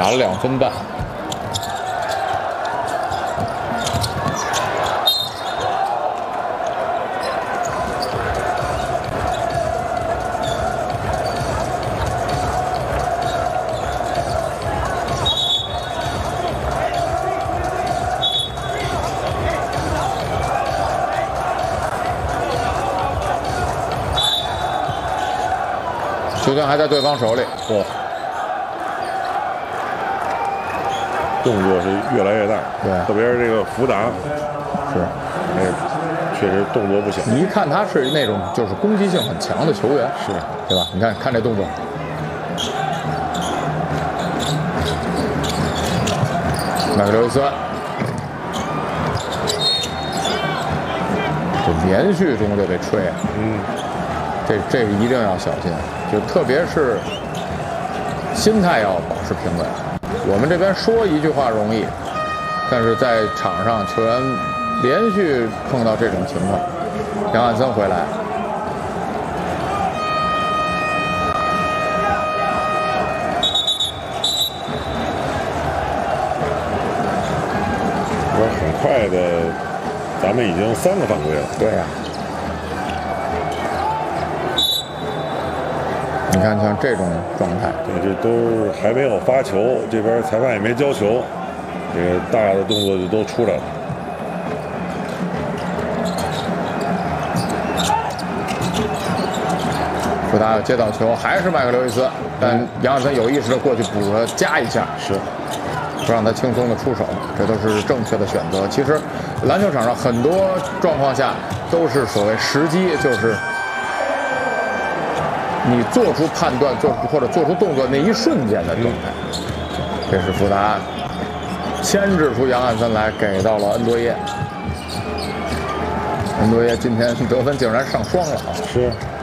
了2分半。球权还在对方手里， 哇，动作是越来越大， 对， 特别是这个福达， 是， 确实动作不小。 你一看他是那种就是攻击性很强的球员， 是， 对吧？你看这动作，麦克刘易斯，这连续中就被吹啊，这个一定要小心，就特别是心态要保持平稳。我们这边说一句话容易，但是在场上球员连续碰到这种情况，杨汉森回来， 很快的，咱们已经3个犯规了。 对呀。你看，像这种状态， 这都还没有发球，这边裁判也没交球，这个大的动作就都出来了。 福达接到球，还是麦克刘易斯，但杨汉森有意识的过去补了加一下， 是， 不让他轻松的出手，这都是正确的选择。其实，篮球场上很多状况下都是所谓时机，就是你做出判断，或者做出动作那一瞬间的状态。这是福达牵制出杨汉森来，给到了恩多耶。恩多耶今天得分竟然上双了啊！ 是。